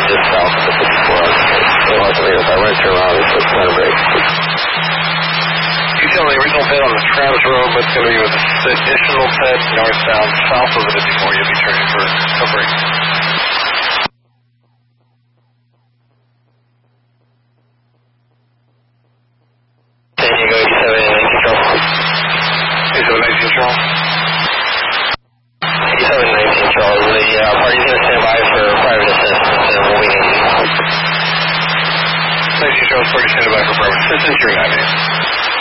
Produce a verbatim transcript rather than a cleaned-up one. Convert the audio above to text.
just south of the fifty-four on the street. So I'll have to leave if I want to turn around and put center brake. You tell me the original pit on the Travis Road, but it's going to be with the additional pit northbound south of the fifty-four. You'll be turning for a brake. San Diego eighty-seven nineteen Charles. eighty-seven nineteen Charles. eighty-seven nineteen Charles. The uh, party's going to stand by for private assistance and we'll wait. nineteen Charles, party stand by for private assistance. You're in Avenue.